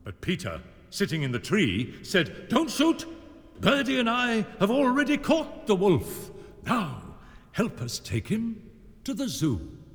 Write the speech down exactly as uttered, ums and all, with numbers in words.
But Peter, sitting in the tree, said, "Don't shoot! Birdie and I have already caught the wolf. Now, help us take him to the zoo."